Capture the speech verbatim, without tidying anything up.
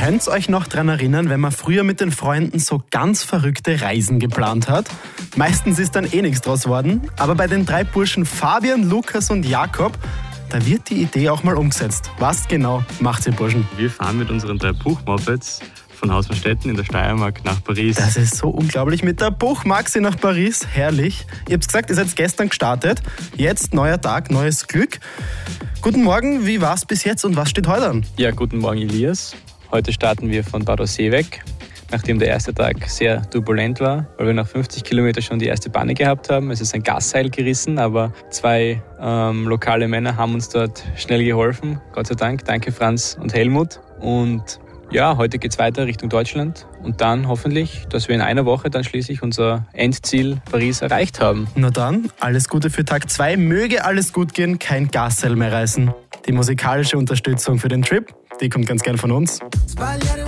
Könnt ihr euch noch daran erinnern, wenn man früher mit den Freunden so ganz verrückte Reisen geplant hat? Meistens ist dann eh nichts draus geworden, aber bei den drei Burschen Fabian, Lukas und Jakob, da wird die Idee auch mal umgesetzt. Was genau macht ihr, Burschen? Wir fahren mit unseren drei Buchmopeds von Hausmannstetten in der Steiermark nach Paris. Das ist so unglaublich. Mit der Buchmaxi nach Paris. Herrlich. Ihr habt gesagt, ihr seid gestern gestartet. Jetzt neuer Tag, neues Glück. Guten Morgen, wie war's bis jetzt und was steht heute an? Ja, guten Morgen, Elias. Heute starten wir von Bad Aussee weg, nachdem der erste Tag sehr turbulent war, weil wir nach fünfzig Kilometern schon die erste Panne gehabt haben. Es ist ein Gasseil gerissen, aber zwei ähm, lokale Männer haben uns dort schnell geholfen. Gott sei Dank. Danke Franz und Helmut. Und ja, heute geht's weiter Richtung Deutschland und dann hoffentlich, dass wir in einer Woche dann schließlich unser Endziel Paris erreicht haben. Na dann, alles Gute für Tag zwei. Möge alles gut gehen, kein Gasseil mehr reißen. Die musikalische Unterstützung für den Trip, die kommt ganz gern von uns.